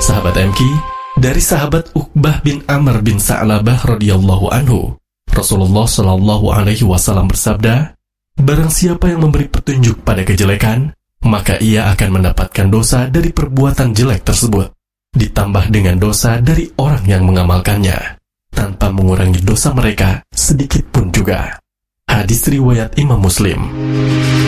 Sahabat MQ, dari sahabat Uqbah bin Amr bin Sa'labah radhiyallahu anhu, Rasulullah Shallallahu alaihi wasallam bersabda, barang siapa yang memberi petunjuk pada kejelekan, maka ia akan mendapatkan dosa dari perbuatan jelek tersebut, ditambah dengan dosa dari orang yang mengamalkannya, tanpa mengurangi dosa mereka sedikit pun juga. Hadis riwayat Imam Muslim.